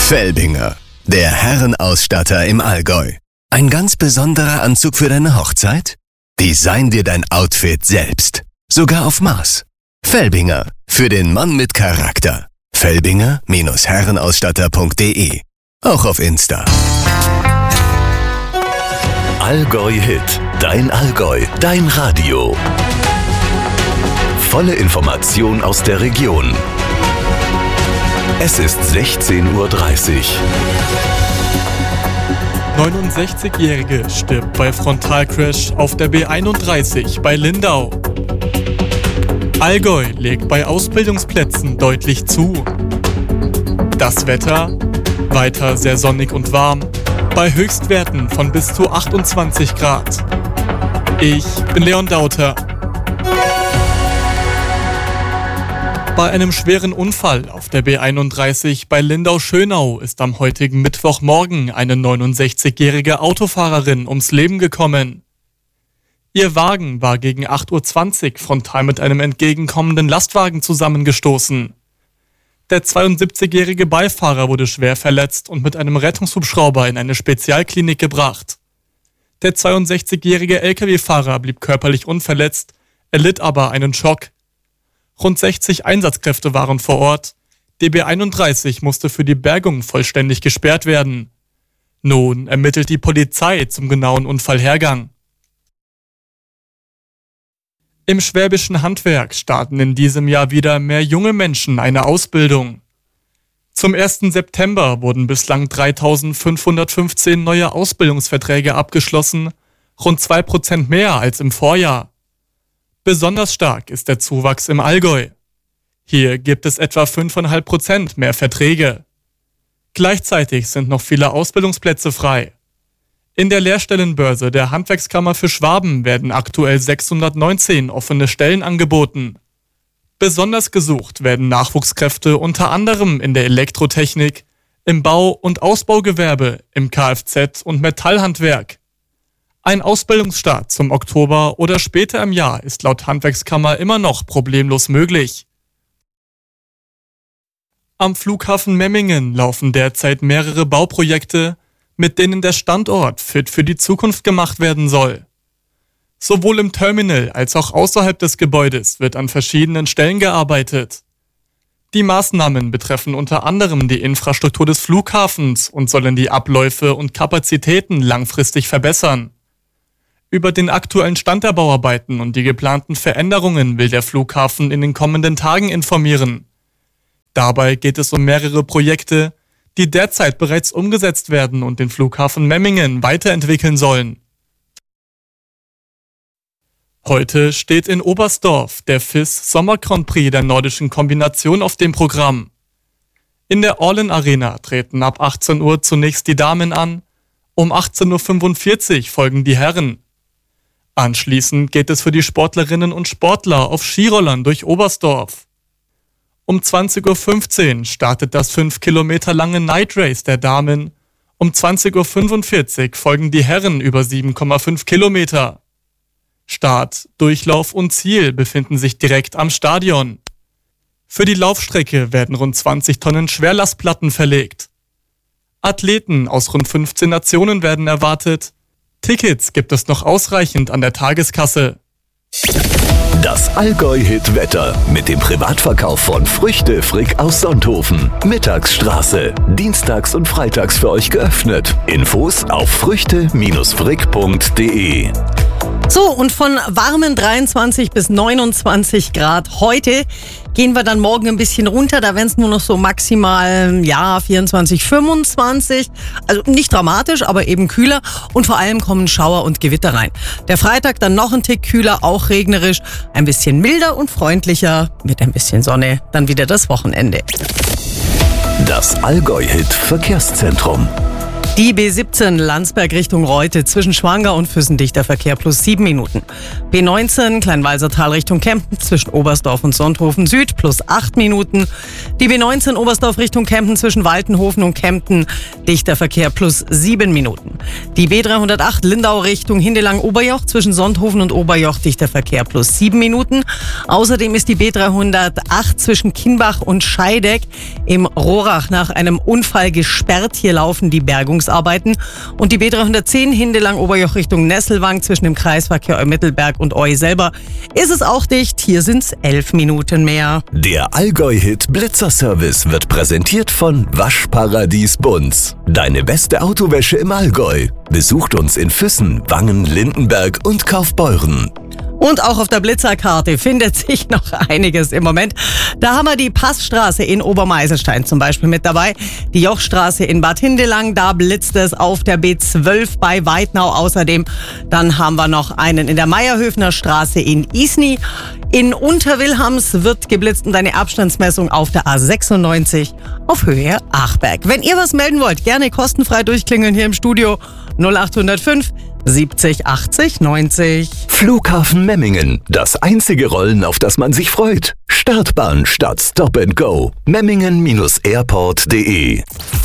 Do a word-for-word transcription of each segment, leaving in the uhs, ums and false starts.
Felbinger, der Herrenausstatter im Allgäu. Ein ganz besonderer Anzug für deine Hochzeit? Design dir dein Outfit selbst. Sogar auf Maß. Felbinger, für den Mann mit Charakter. Felbinger Herrenausstatter punkt de. Auch auf Insta. Allgäu Hit. Dein Allgäu. Dein Radio. Volle Information aus der Region. Es ist sechzehn Uhr dreißig. neunundsechzigjährige stirbt bei Frontalcrash auf der B einunddreißig bei Lindau. Allgäu legt bei Ausbildungsplätzen deutlich zu. Das Wetter? Weiter sehr sonnig und warm, bei Höchstwerten von bis zu achtundzwanzig Grad. Ich bin Leon Dauter. Bei einem schweren Unfall auf der B einunddreißig bei Lindau-Schönau ist am heutigen Mittwochmorgen eine neunundsechzigjährige Autofahrerin ums Leben gekommen. Ihr Wagen war gegen acht Uhr zwanzig frontal mit einem entgegenkommenden Lastwagen zusammengestoßen. Der zweiundsiebzigjährige Beifahrer wurde schwer verletzt und mit einem Rettungshubschrauber in eine Spezialklinik gebracht. Der zweiundsechzigjährige L K W-Fahrer blieb körperlich unverletzt, erlitt aber einen Schock. Rund sechzig Einsatzkräfte waren vor Ort. Die B einunddreißig musste für die Bergung vollständig gesperrt werden. Nun ermittelt die Polizei zum genauen Unfallhergang. Im schwäbischen Handwerk starten in diesem Jahr wieder mehr junge Menschen eine Ausbildung. Zum ersten September wurden bislang dreitausendfünfhundertfünfzehn neue Ausbildungsverträge abgeschlossen, rund zwei Prozent mehr als im Vorjahr. Besonders stark ist der Zuwachs im Allgäu. Hier gibt es etwa fünf Komma fünf Prozent mehr Verträge. Gleichzeitig sind noch viele Ausbildungsplätze frei. In der Lehrstellenbörse der Handwerkskammer für Schwaben werden aktuell sechshundertneunzehn offene Stellen angeboten. Besonders gesucht werden Nachwuchskräfte unter anderem in der Elektrotechnik, im Bau- und Ausbaugewerbe, im Kfz- und Metallhandwerk. Ein Ausbildungsstart zum Oktober oder später im Jahr ist laut Handwerkskammer immer noch problemlos möglich. Am Flughafen Memmingen laufen derzeit mehrere Bauprojekte, mit denen der Standort fit für die Zukunft gemacht werden soll. Sowohl im Terminal als auch außerhalb des Gebäudes wird an verschiedenen Stellen gearbeitet. Die Maßnahmen betreffen unter anderem die Infrastruktur des Flughafens und sollen die Abläufe und Kapazitäten langfristig verbessern. Über den aktuellen Stand der Bauarbeiten und die geplanten Veränderungen will der Flughafen in den kommenden Tagen informieren. Dabei geht es um mehrere Projekte, die derzeit bereits umgesetzt werden und den Flughafen Memmingen weiterentwickeln sollen. Heute steht in Oberstdorf der F I S Sommer Grand Prix der nordischen Kombination auf dem Programm. In der Orlen Arena treten ab achtzehn Uhr zunächst die Damen an, um achtzehn Uhr fünfundvierzig folgen die Herren. Anschließend geht es für die Sportlerinnen und Sportler auf Skirollern durch Oberstdorf. Um zwanzig Uhr fünfzehn startet das fünf Kilometer lange Night Race der Damen. Um zwanzig Uhr fünfundvierzig folgen die Herren über sieben Komma fünf Kilometer. Start, Durchlauf und Ziel befinden sich direkt am Stadion. Für die Laufstrecke werden rund zwanzig Tonnen Schwerlastplatten verlegt. Athleten aus rund fünfzehn Nationen werden erwartet. Tickets gibt es noch ausreichend an der Tageskasse. Das Allgäu-Hit-Wetter mit dem Privatverkauf von Früchte Frick aus Sonthofen. Mittagsstraße. Dienstags und freitags für euch geöffnet. Infos auf früchte Frick punkt de. So, und von warmen dreiundzwanzig bis neunundzwanzig Grad heute gehen wir dann morgen ein bisschen runter. Da werden es nur noch so maximal, ja, vierundzwanzig, fünfundzwanzig. Also nicht dramatisch, aber eben kühler. Und vor allem kommen Schauer und Gewitter rein. Der Freitag dann noch ein Tick kühler, auch regnerisch. Ein bisschen milder und freundlicher. Mit ein bisschen Sonne. Dann wieder das Wochenende. Das Allgäu-Hit Verkehrszentrum. Die B siebzehn Landsberg Richtung Reute zwischen Schwangau und Füssen dichter Verkehr plus sieben Minuten. B neunzehn Kleinwalsertal Richtung Kempten zwischen Oberstdorf und Sonthofen Süd plus acht Minuten. Die B neunzehn Oberstdorf Richtung Kempten zwischen Waltenhofen und Kempten dichter Verkehr plus sieben Minuten. Die B dreihundertacht Lindau Richtung Hindelang-Oberjoch zwischen Sonthofen und Oberjoch, dichter Verkehr plus sieben Minuten. Außerdem ist die B dreihundertacht zwischen Kienbach und Scheideck im Rohrach nach einem Unfall gesperrt. Hier laufen die Bergungsarbeiten. Und die B dreihundertzehn Hindelang-Oberjoch Richtung Nesselwang zwischen dem Kreisverkehr Eu-Mittelberg und Eu selber ist es auch dicht. Hier sind es elf Minuten mehr. Der Allgäu-Hit Blitzerservice wird präsentiert von Waschparadies Bunz. Deine beste Autowäsche im Allgäu. Besucht uns in Füssen, Wangen, Lindenberg und Kaufbeuren. Und auch auf der Blitzerkarte findet sich noch einiges im Moment. Da haben wir die Passstraße in Obermeiselstein zum Beispiel mit dabei. Die Jochstraße in Bad Hindelang, da blitzt es auf der B zwölf bei Weidnau. Außerdem dann haben wir noch einen in der Meierhöfner Straße in Isny. In Unterwilhams wird geblitzt und eine Abstandsmessung auf der A sechsundneunzig auf Höhe Achberg. Wenn ihr was melden wollt, gerne kostenfrei durchklingeln hier im Studio null acht null fünf siebzig achtzig neunzig. Flughafen Memmingen. Das einzige Rollen, auf das man sich freut. Startbahn statt Stop and Go. Memmingen Airport punkt de.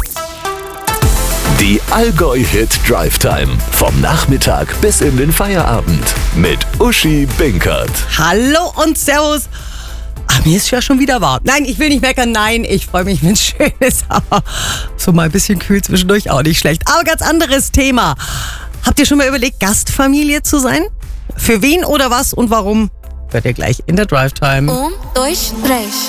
Die Allgäu-Hit Drive Time. Vom Nachmittag bis in den Feierabend. Mit Uschi Binkert. Hallo und Servus. Ach, mir ist ja schon wieder warm. Nein, ich will nicht meckern. Nein, ich freue mich, wenn es schön ist. Aber so mal ein bisschen kühl zwischendurch auch nicht schlecht. Aber ganz anderes Thema. Habt ihr schon mal überlegt, Gastfamilie zu sein? Für wen oder was und warum? Hört ihr gleich in der Drive Time. Um, dois, três.